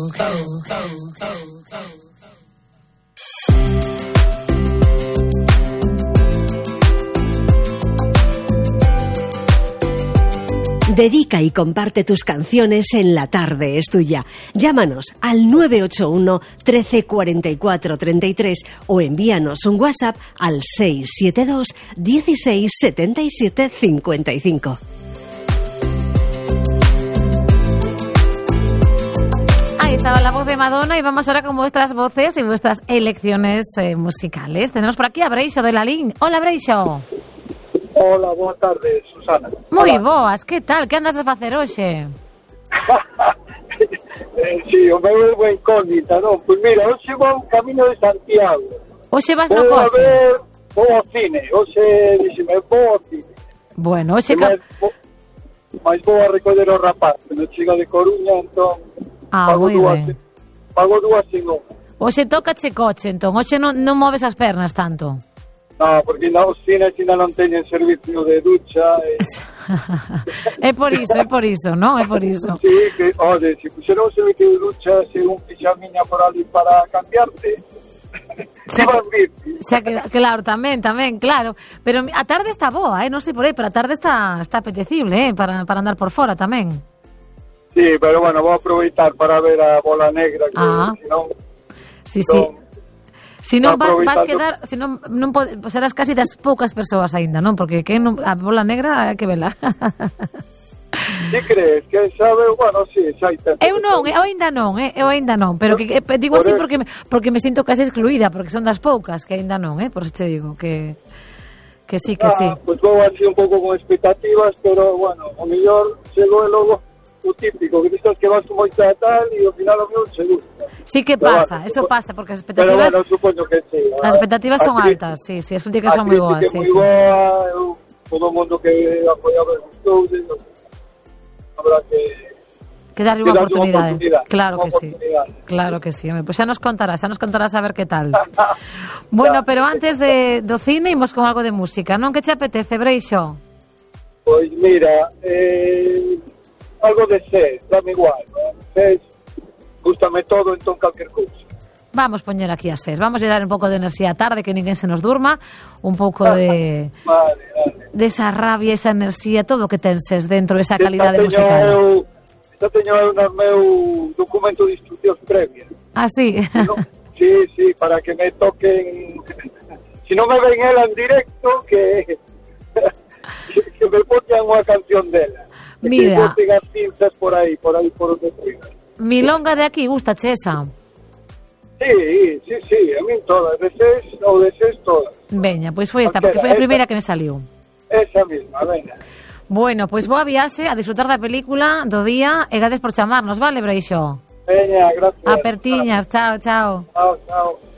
Dedica y comparte tus canciones en La Tarde es Tuya. Llámanos al 981 13 44 33 o envíanos un WhatsApp al 672 16 77 55. Ahí estaba la voz de Madonna y vamos ahora con vuestras voces y vuestras elecciones musicales. Tenemos por aquí a Breixo de Lalín. Hola, Breixo. Hola, boa tarde, Susana. Moi Hola. boas, que tal? Que andas a facer hoxe? Sí, o meu é unha incógnita, non? Pois mira, hoxe vou camino de Santiago. Hoxe vas no Vou a coche? ver, vou ao cine. Hoxe dixeme, vou ao cine. Bueno, hoxe... Mas vou a recoller o rapaz, que non chega de Coruña, entón... moi ben. Pago dúas en unha. Hoxe tócache coche, entón. Hoxe non moves as pernas tanto. No, porque os cines ainda non teñen servicio de ducha. É por iso, non? É por iso. Sí, que, ode, se puxeron un servicio de ducha, se un pixamiña por ali para cambiarte, claro, tamén, claro. Pero a tarde está boa, non sei por aí, pero a tarde está apetecible, para andar por fora tamén. Sí, pero bueno, vou aproveitar para ver a Bola Negra, que senón... Sí. Si non vas quedar, si non serás casi das poucas persoas aínda, non? Porque a Bola Negra hai que vela. Si crees que sabe, bueno, sí, xa hai tempo. Eu aínda non, pero que digo así porque me sinto casi excluída, porque son das poucas que aínda non, por eso te digo que sí. Pues vou así un pouco con expectativas, pero bueno, o mellor chego e logo o típico, que dices que vas con moita tal e ao final o meu se gusta. Sí que pasa, bueno, eso pasa, porque as expectativas... Pero bueno, supoño que sí. As expectativas son altas, sí, as críticas son moi boas. A crítica é moi boa, todo o mundo que apoiaba gustou, habrá que darlle unha oportunidade. Claro que sí. Pois xa nos contarás a ver que tal. Bueno, pero antes do cine imos con algo de música, non? Que che apetece, Breixo? Pois mira, algo de Sés, dame igual, ¿no? Sés, gústame todo, entón calquer cousa. Vamos poñer aquí a Sés, vamos a dar un pouco de enerxía a tarde, que ninguén se nos durma, un pouco de esa rabia, esa enerxía, todo o que ten Sés dentro, esa calidade musical. Esta teño eu no meu documento de instruccións previas. Ah, sí? Sí, para que me toquen, si non me ven ela en directo, que me pongan unha canción dela. Mira, que as pinzas por aí por onde triga. Milonga de aquí, gusta esa? Sí, a min todas, de Sés todas. Veña, pois foi esta, porque foi a primeira que me saliu. Esa mesma, veña. Bueno, pois boa viaxe, a disfrutar da película, do día, e gracias por chamarnos, vale, Breixo? Veña, gracias. Apertiñas, chao. Chao.